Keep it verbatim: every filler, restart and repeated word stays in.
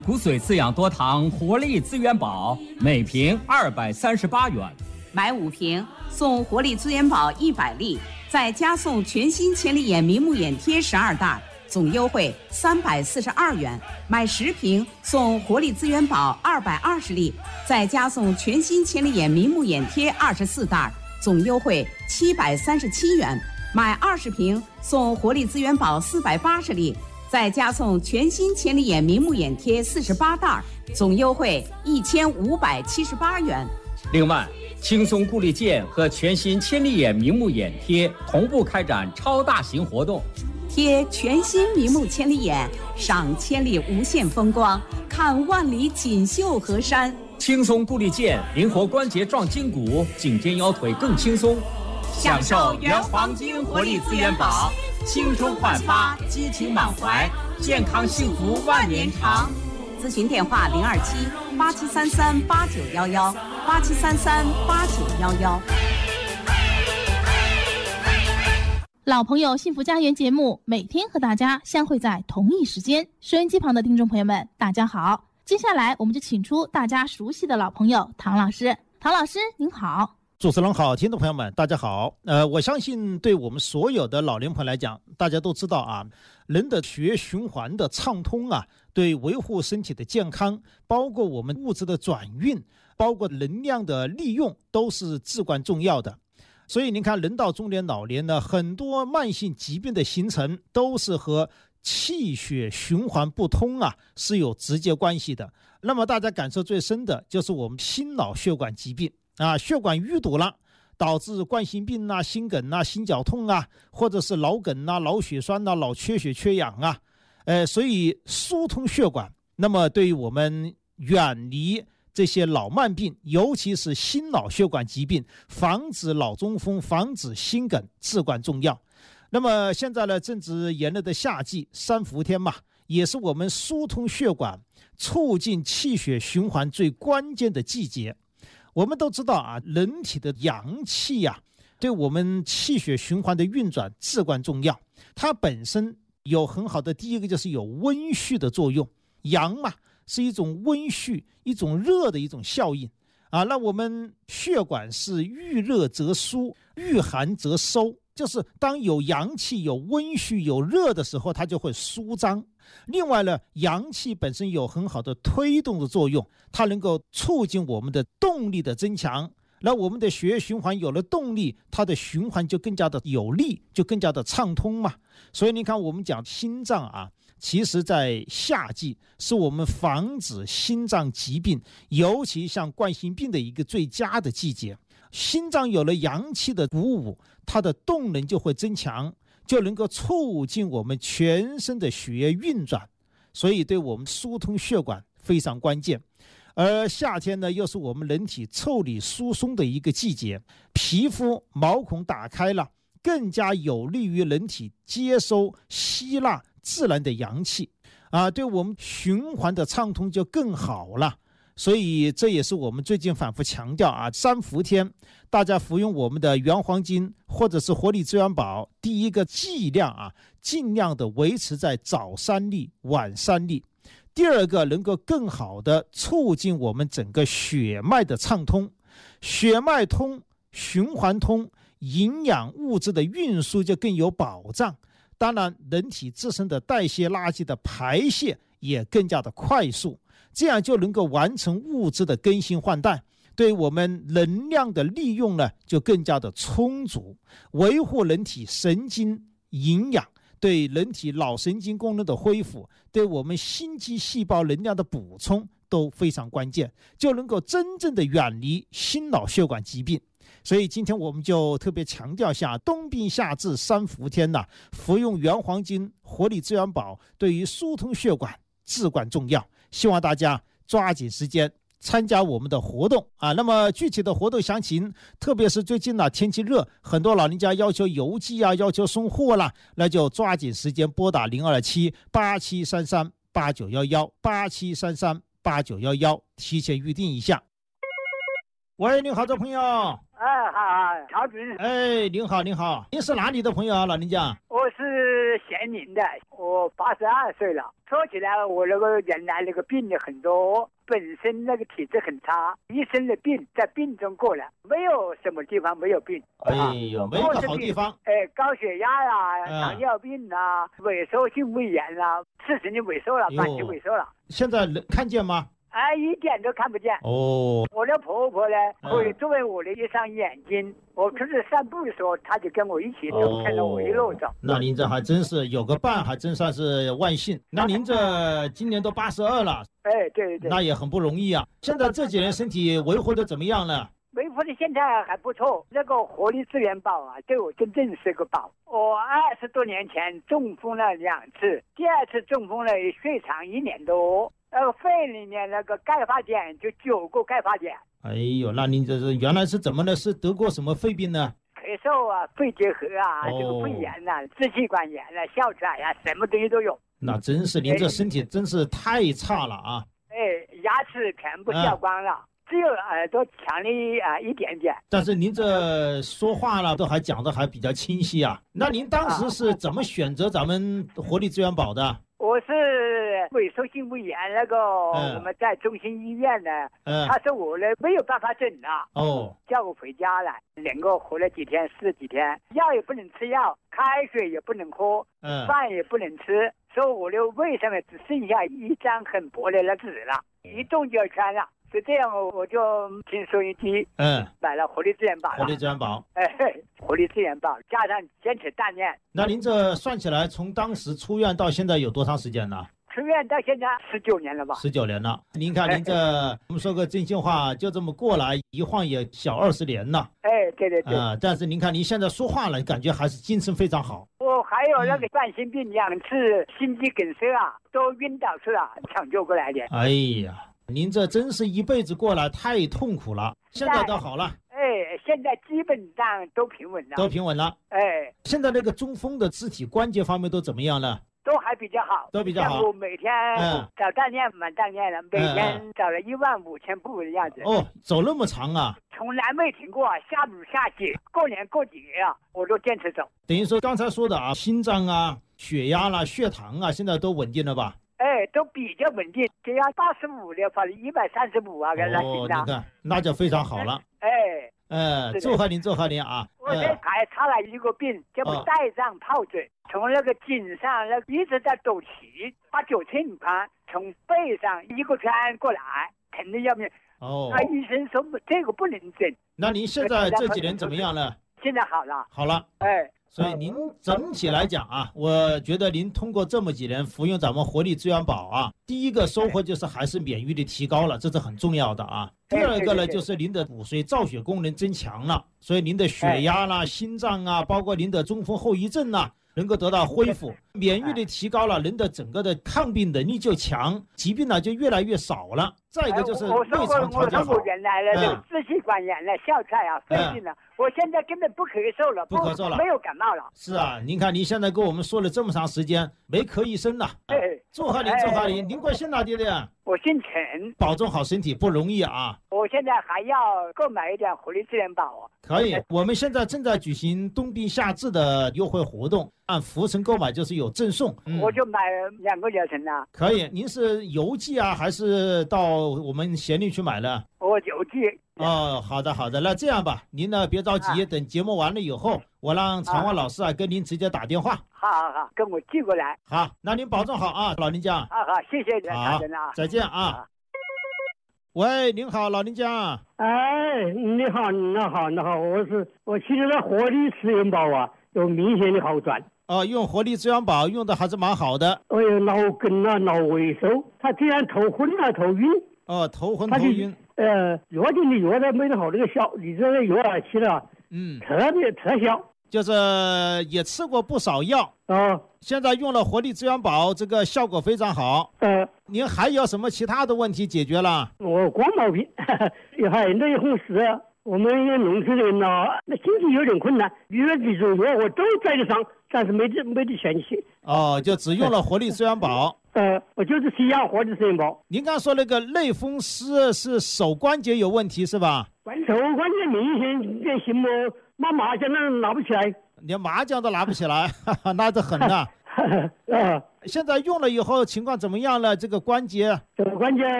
骨髓滋养多糖活力资源宝每瓶二百三十八元， 买五瓶送活力资源宝一百粒，再加送全新千里眼明目眼贴十二袋，总优惠三百四十二元。买十瓶送活力资源宝二百二十粒，再加送全新千里眼明目眼贴二十四袋，总优惠七百三十七元。买二十瓶送活力资源宝四百八十粒，再加送全新千里眼明目眼贴四十八袋，总优惠一千五百七十八元。 另外，轻松固力健和全新千里眼明目眼贴同步开展超大型活动， 贴全新明目千里眼，赏千里无限风光，看万里锦绣河山。 轻松固力健，灵活关节壮筋骨，颈肩腰腿更轻松。享受原黄金活力资源宝，青春焕发，激情满怀，健康幸福万年长。 咨询电话零二七八七三三八九幺幺八七三三八九幺幺。 老朋友幸福家园节目每天和大家相会在同一时间，收音机旁的听众朋友们大家好，接下来我们就请出大家熟悉的老朋友唐老师。唐老师您好。 主持人好，听众朋友们大家好。呃，我相信对我们所有的老年朋友来讲，大家都知道啊，人的血液循环的畅通啊，对维护身体的健康，包括我们物质的转运，包括能量的利用，都是至关重要的。所以您看，人到中年老年呢，很多慢性疾病的形成都是和气血循环不通啊是有直接关系的。那么大家感受最深的就是我们心脑血管疾病啊，血管淤堵了，导致冠心病啊、心梗啊、心绞痛啊，或者是脑梗啊、脑血栓啊、脑缺血缺氧啊，呃，所以疏通血管，那么对于我们远离这些老慢病，尤其是心脑血管疾病，防止脑中风、防止心梗至关重要。那么现在呢，正值炎热的夏季，三伏天嘛，也是我们疏通血管、促进气血循环最关键的季节。我们都知道啊，人体的阳气呀、啊，对我们气血循环的运转至关重要。它本身有很好的，第一个就是有温煦的作用，阳嘛是一种温煦、一种热的一种效应啊。那我们血管是遇热则疏，遇寒则收，就是当有阳气、有温煦、有热的时候，它就会舒张。另外呢，阳气本身有很好的推动的作用，它能够促进我们的动力的增强。那我们的血液循环有了动力，它的循环就更加的有力，就更加的畅通嘛。所以你看，我们讲心脏啊，其实在夏季是我们防止心脏疾病，尤其像冠心病的一个最佳的季节。心脏有了阳气的鼓舞，它的动能就会增强，就能够促进我们全身的血液运转，所以对我们疏通血管非常关键。而夏天呢，又是我们人体腠理疏松的一个季节，皮肤毛孔打开了，更加有利于人体接收吸纳自然的阳气啊，对我们循环的畅通就更好了。所以这也是我们最近反复强调啊，三伏天大家服用我们的原黄金或者是活力资源宝，第一个剂量啊，尽量的维持在早三粒晚三粒。第二个，能够更好的促进我们整个血脉的畅通，血脉通，循环通，营养物质的运输就更有保障。当然，人体自身的代谢垃圾的排泄也更加的快速，这样就能够完成物质的更新换代，对我们能量的利用呢就更加的充足，维护人体神经营养，对人体脑神经功能的恢复，对我们心肌细胞能量的补充都非常关键，就能够真正的远离心脑血管疾病。所以今天我们就特别强调下，冬病夏治三伏天呢，服用原黄金活力资源宝对于疏通血管至关重要，希望大家抓紧时间参加我们的活动啊。那么具体的活动详情，特别是最近呢、啊、天气热，很多老人家要求邮寄啊，要求送货啦，那就抓紧时间拨打零二七八七三三八九一一八七三三八九一一，提前预定一下。喂，你好，这朋友。 哎，好好，曹主任。 哎，您好，您好，您是哪里的朋友啊，老人家？ 我是咸宁的，我八十二岁了。说起来，我那个原来那个病的很多，本身那个体质很差，一身的病在病中过来，没有什么地方没有病。 哎呦，没有个好地方。 哎，高血压呀、 嗯糖尿病啊、萎缩性胃炎啊，自身就萎缩了，半期萎缩了。 现在能看见吗？ 哎，一点都看不见。 哦， 我的婆婆呢， 嗯可以作为我的一双眼睛。我出去散步的时候，她就跟我一起走，看着我一路走。 那您这还真是有个伴，还真算是万幸。那您这今年都八十二了， 哎，对对对， 那也很不容易啊。现在这几年身体维护的怎么样呢？ 维护的现在还不错。那个活力资源宝啊，对我真正是个宝。我二十多年前中风了两次，第二次中风了血长一年多，那个肺里面那个钙化点就九个钙化点。 哎呦，那您这是原来是怎么呢？是得过什么肺病呢？ 咳嗽啊，肺结核啊， 哦这个肺炎呐、啊，支气管炎啊，哮喘呀、啊，什么东西都有。 那真是您这身体真是太差了啊！ 哎，牙齿全部掉光了。嗯，只有耳朵强力啊一点点， 但是您这说话了都还讲的还比较清晰啊。那您当时是怎么选择咱们活力资源宝的？ 我是萎缩性胃炎那个， 嗯、 我们在中心医院呢， 嗯、 他说我呢没有办法整了， 哦， 叫我回家来，连个活了几天是几天，药也不能吃药，开水也不能喝， 嗯， 饭也不能吃，所以我的胃上面只剩下一张很薄的那纸了，一动就要穿了。就这样，我就听收音机， 嗯， 买了活力资源宝。 活力资源宝， 哎，活力资源宝加上坚持锻炼。 那您这算起来，从当时出院到现在有多长时间呢？ 出院到现在十九年了吧？ 十九年了。您看您这，我们说个真心话，就这么过来，一晃也小二十年了。 哎，对对对。 啊、呃，但是您看您现在说话了，感觉还是精神非常好。 我还有那个冠心病，两次心肌梗塞啊，都晕倒去了，抢救过来的。 哎呀。您这真是一辈子过来太痛苦了，现在都好了。 哎，现在基本上都平稳了。 都平稳了。 哎， 现在那个中风的肢体关节方面都怎么样呢？ 都还比较好， 都比较好。 像我每天早锻炼蛮锻炼的，每天走了一万五千步的样子。 哦，走那么长啊？ 从来没停过，下雨下雪，过年过节啊，我都坚持走。 等于说刚才说的啊，心脏啊、血压啦、血糖啊，现在都稳定了吧？ 哎，都比较稳定，只要八十五的话，一百三十五啊，那哦，你看，那就非常好了。 哎， 呃，祝贺您，祝贺您啊！ 我这还差了一个病，叫做带状疱疹，从那个颈上那一直在走齐，八九寸宽，从背上一个圈过来，疼的要命。 哦， 那医生说这个不能整。 那您现在这几年怎么样了？ 现在好了。 好了。 哎。 所以您整体来讲啊，我觉得您通过这么几年服用咱们活力资源宝啊，第一个收获就是还是免疫力提高了，这是很重要的啊。第二个呢，就是您的骨髓造血功能增强了，所以您的血压啦、心脏啊，包括您的中风后遗症呐，能够得到恢复，免疫力提高了，人的整个的抗病能力就强，疾病呢就越来越少了。再一个就是胃肠条件好。 我原来的有支气管炎了、哮喘啊、肺病了，我现在根本不咳嗽了， 不咳嗽了， 没有感冒了。 是啊，您看您现在跟我们说了这么长时间，没咳一声了。 哎， 祝贺您，祝贺您！您贵姓哪里的呀？ 我姓陈， 保重好身体不容易啊！ 我现在还要购买一点活力资源宝啊。 可以，我们现在正在举行冬病夏治的优惠活动，按浮程购买就是有赠送。 嗯、我就买两个疗程了。 可以，您是邮寄啊，还是到我们咸宁去买的？ 我邮寄。 哦，好的好的，那这样吧，您呢别着急，啊、等节目完了以后，我让常旺老师啊、啊跟您直接打电话。 好好好，跟我寄过来。 好，那您保重好啊，老人家。 好好，谢谢大人啊， 再见啊。喂，您好，老人家。 哎，你好，你好，你好，我是我现在的活力资源宝啊，有明显的好转。 哦，用活力资源宝用的还是蛮好的。 哎呦，脑梗啊，脑萎缩，他这样头昏啊，头晕。 哦，头昏头晕。 呃，药店的药都没得好，这个效，你这个药啊吃了， 嗯， 特别特效。 就是也吃过不少药啊、哦， 现在用了活力资源宝，这个效果非常好。 呃， 您还有什么其他的问题解决了？ 我光毛病，也还那一回事。我们农村人呢，那经济有点困难，有几种药我都在得上，但是没得没得钱去。 哦，就只用了活力资源宝。 呃，我就是吃药活力资源宝。 您刚说那个类风湿是手关节有问题是吧？ 手关节明显变形么，拿麻将那拿不起来， 连麻将都拿不起来，哈哈，那这狠呐！ 啊， 现在用了以后情况怎么样了？这个关节， 这个关节